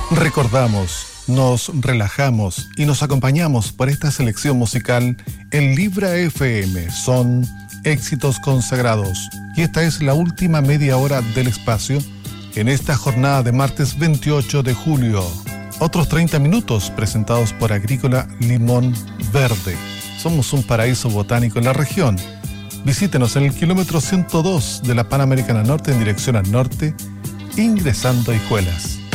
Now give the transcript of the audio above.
Recordamos, nos relajamos y nos acompañamos por esta selección musical en Libra FM. Son éxitos consagrados. Y esta es la última media hora del espacio en esta jornada de martes 28 de julio. Otros 30 minutos presentados por Agrícola Limón Verde. Somos un paraíso botánico en la región. Visítenos en el kilómetro 102 de la Panamericana Norte en dirección al norte, ingresando a Hijuelas.